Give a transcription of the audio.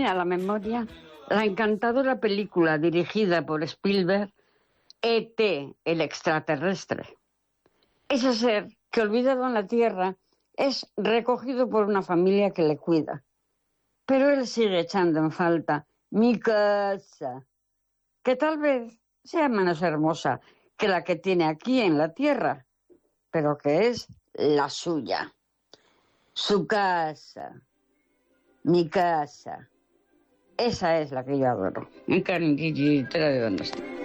viene a la memoria la encantadora película dirigida por Spielberg, E.T., el extraterrestre. Ese ser que, olvidado en la Tierra, es recogido por una familia que le cuida. Pero él sigue echando en falta mi casa, que tal vez sea menos hermosa que la que tiene aquí en la Tierra, pero que es la suya. Su casa, mi casa, esa es la que yo adoro. En Carmen, ¿de dónde está?